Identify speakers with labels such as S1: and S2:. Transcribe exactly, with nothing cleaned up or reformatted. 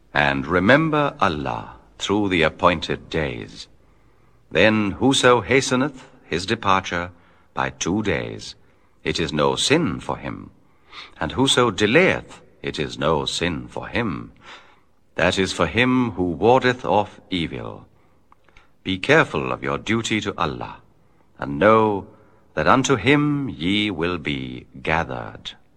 S1: And remember Allah through the appointed days. Then whoso hasteneth his departure by two days, it is no sin for him. And whoso delayeth, it is no sin for him. That is for him who wardeth off evil. Be careful of your duty to Allah, and know that unto him ye will be gathered.